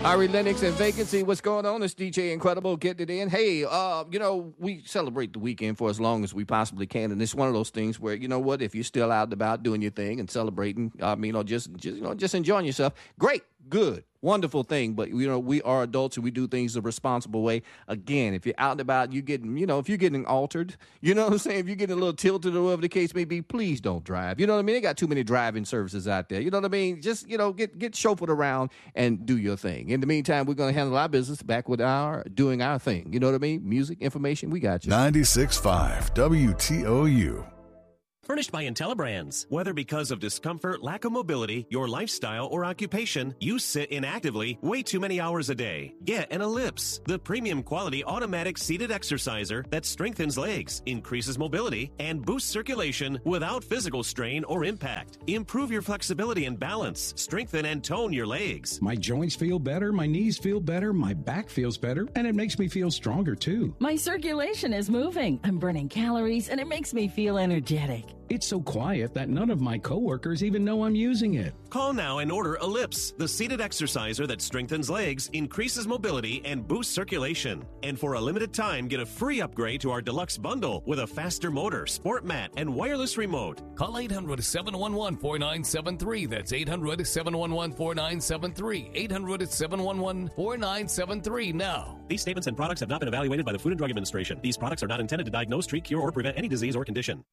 Ari Lennox and Vacancy, what's going on? It's DJ Incredible getting it in. Hey, we celebrate the weekend for as long as we possibly can, and it's one of those things where, you know what, if you're still out and about doing your thing and celebrating, just enjoying yourself, great, good, wonderful thing. But, we are adults and we do things the responsible way. Again, if you're out and about, you getting, if you're getting altered, you know what I'm saying? If you're getting a little tilted or whatever the case may be, please don't drive. You know what I mean? They got too many driving services out there. You know what I mean? Just, get chauffeured around and do your thing. In the meantime, we're going to handle our business back with doing our thing. You know what I mean? Music, information, we got you. 96.5 WTOU. Furnished by IntelliBrands. Whether because of discomfort, lack of mobility, your lifestyle, or occupation, you sit inactively way too many hours a day. Get an Ellipse, the premium quality automatic seated exerciser that strengthens legs, increases mobility, and boosts circulation without physical strain or impact. Improve your flexibility and balance. Strengthen and tone your legs. My joints feel better, my knees feel better, my back feels better, and it makes me feel stronger too. My circulation is moving. I'm burning calories, and it makes me feel energetic. It's so quiet that none of my coworkers even know I'm using it. Call now and order Ellipse, the seated exerciser that strengthens legs, increases mobility, and boosts circulation. And for a limited time, get a free upgrade to our deluxe bundle with a faster motor, sport mat, and wireless remote. Call 800-711-4973. That's 800-711-4973. 800-711-4973 now. These statements and products have not been evaluated by the Food and Drug Administration. These products are not intended to diagnose, treat, cure, or prevent any disease or condition.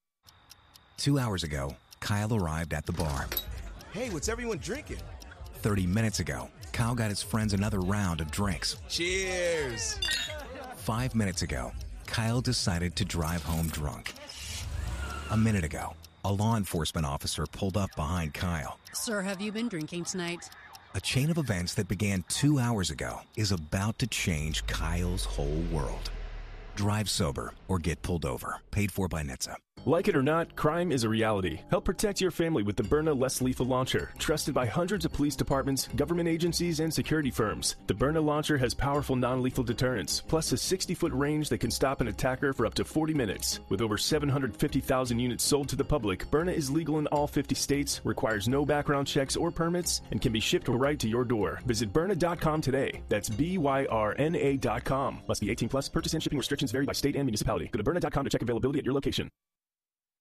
2 hours ago, Kyle arrived at the bar. Hey, what's everyone drinking? 30 minutes ago, Kyle got his friends another round of drinks. Cheers! 5 minutes ago, Kyle decided to drive home drunk. A minute ago, a law enforcement officer pulled up behind Kyle. Sir, have you been drinking tonight? A chain of events that began 2 hours ago is about to change Kyle's whole world. Drive sober or get pulled over. Paid for by NHTSA. Like it or not, crime is a reality. Help protect your family with the Byrna Less Lethal Launcher, trusted by hundreds of police departments, government agencies, and security firms. The Byrna launcher has powerful non-lethal deterrence, plus a 60-foot range that can stop an attacker for up to 40 minutes. With over 750,000 units sold to the public, Byrna is legal in all 50 states, requires no background checks or permits, and can be shipped right to your door. Visit Byrna.com today. That's BYRNA.com. Must be 18 plus. Purchase and shipping restrictions vary by state and municipality. Go to Byrna.com to check availability at your location.